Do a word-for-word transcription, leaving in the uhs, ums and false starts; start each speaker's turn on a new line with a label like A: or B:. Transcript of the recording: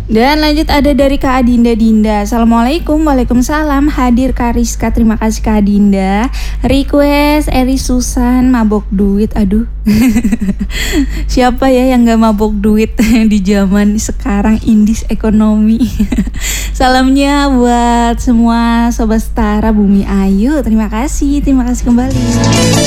A: Dan lanjut ada dari Kak Adinda Dinda. Assalamualaikum, waalaikumsalam. Hadir Kak Rizka, terima kasih Kak Adinda. Request Eri Susan mabok duit. Aduh. Siapa ya yang gak mabok duit di zaman sekarang indis ekonomi. Salamnya buat semua Sobat Setara Bumi Ayu. Terima kasih, terima kasih kembali.